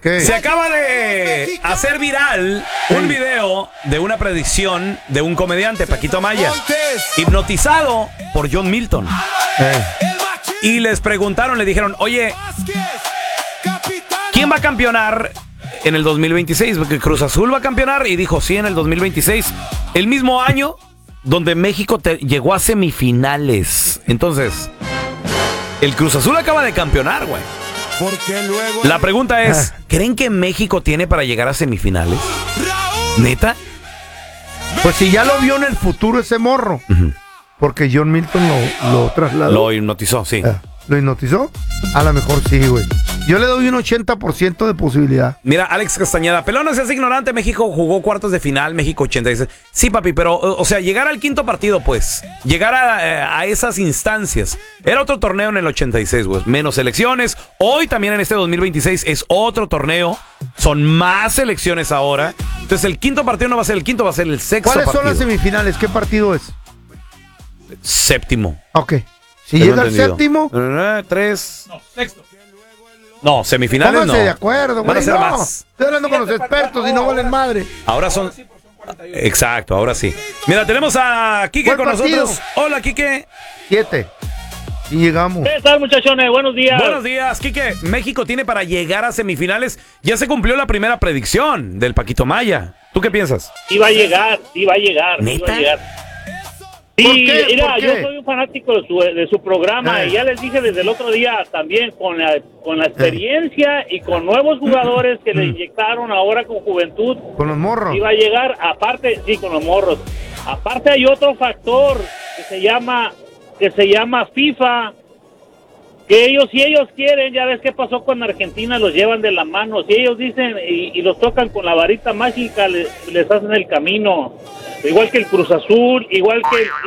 ¿Qué? Se acaba de hacer viral un video de una predicción de un comediante, Paquito Maya, hipnotizado por John Milton. Y les preguntaron, le dijeron, oye, ¿quién va a campeonar en el 2026? Porque Cruz Azul va a campeonar, y dijo, sí, en el 2026. El mismo año donde México llegó a semifinales. Entonces, el Cruz Azul acaba de campeonar, güey. La pregunta es, ¿creen que México tiene para llegar a semifinales? ¿Neta? Pues si ya lo vio en el futuro ese morro. Porque John Milton lo trasladó. Lo hipnotizó, sí. ¿Lo hipnotizó? A lo mejor sí, güey. Yo le doy un 80% de posibilidad. Mira, Alex Castañeda, pelón, no seas ignorante, México jugó cuartos de final, México 86. Sí, papi, pero, o sea, llegar al quinto partido, pues, llegar a esas instancias. Era otro torneo en el 86, güey, menos selecciones. Hoy también en este 2026 es otro torneo, son más selecciones ahora. Entonces el quinto partido no va a ser el quinto, va a ser el sexto partido. ¿Cuáles son las semifinales? ¿Qué partido es? Séptimo. Ok. Si llega al séptimo... Tres... No, sexto. No, semifinales pónganse no. de acuerdo, güey. No. Más. Estoy hablando con los expertos y no valen madre. Ahora son... Exacto, ahora sí. Mira, tenemos a Quique con nosotros. Hola, Quique. 7. Y llegamos. ¿Qué tal, muchachones? Buenos días. Buenos días, Quique. México tiene para llegar a semifinales. Ya se cumplió la primera predicción del Paquito Maya. ¿Tú qué piensas? Iba a llegar. ¿Neta? Sí, ¿Por qué? mira, ¿Por qué? yo soy un fanático de su programa y ya les dije desde el otro día también con la experiencia y con nuevos jugadores que le inyectaron ahora con juventud. Con los morros. Iba a llegar, aparte, sí, con los morros. Aparte hay otro factor que se llama FIFA, que si ellos quieren, ya ves qué pasó con Argentina, los llevan de la mano. Si ellos dicen y los tocan con la varita mágica, les hacen el camino. Igual que el Cruz Azul, igual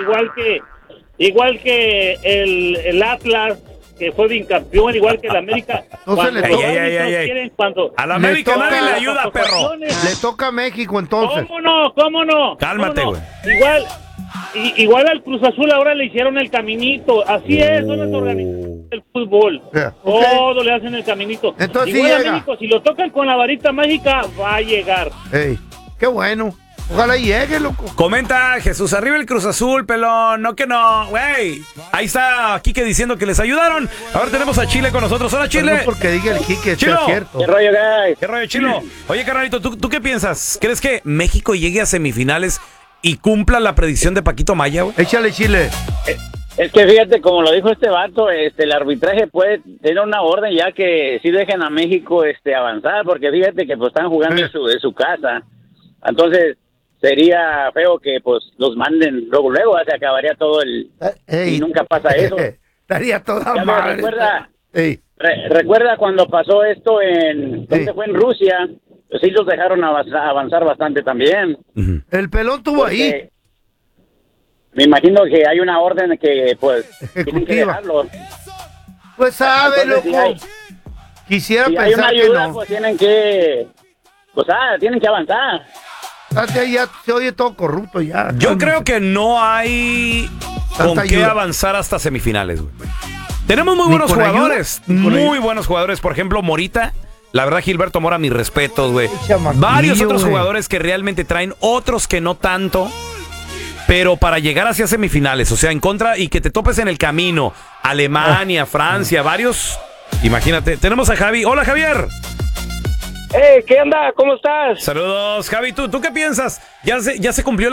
que el Atlas, que fue bicampeón, igual que el América. Entonces a la América nadie le ayuda, perro. Le toca a México, entonces. ¿Cómo no? Cálmate, güey. Igual al Cruz Azul ahora le hicieron el caminito. Así es, son las organizaciones del fútbol. Todo le hacen el caminito. Entonces igual sí a llega. México, si lo tocan con la varita mágica, va a llegar. Ey, qué bueno. Ojalá llegue, loco. Comenta Jesús, arriba el Cruz Azul, pelón. No que no, güey. Ahí está Quique diciendo que les ayudaron. Ahora tenemos a Chile con nosotros. Hola, Chile. No porque diga el Quique, Chilo. es cierto. ¿Qué rollo, guys? ¿Qué rollo, Chilo? Oye, carnalito, ¿tú qué piensas? ¿Crees que México llegue a semifinales y cumpla la predicción de Paquito Maya, güey? Échale, Chile. Es que fíjate, como lo dijo este vato, el arbitraje puede tener una orden ya que sí dejen a México avanzar, porque fíjate que pues están jugando en su casa. Entonces sería feo que pues los manden luego se acabaría todo y nunca pasa eso. Estaría toda Ya madre. Recuerda cuando pasó esto ¿dónde fue? En Rusia, pues sí los dejaron avanzar bastante también. El pelón tuvo ahí. Me imagino que hay una orden que pues tienen que Ejecutiva. dejarlo. Pues sabe, Entonces, loco. Quisiera si hay una pensar que ayuda, no. pues tienen que avanzar. Ya se oye todo corrupto ya. Yo creo que no hay con Tanta qué ayuda. avanzar hasta semifinales, güey. Tenemos muy buenos con jugadores, ayuda, ni con muy ayuda. buenos jugadores. Por ejemplo, Morita. La verdad, Gilberto Mora, mis respetos, güey. Chamaquillo, Varios otros güey. jugadores que realmente traen, otros que no tanto. Pero para llegar hacia semifinales, o sea, en contra y que te topes en el camino. Alemania, Francia, varios. Imagínate. Tenemos a Javi. Hola, Javier. ¿Qué onda? ¿Cómo estás? Saludos, Javi. ¿Tú qué piensas? Ya se cumplió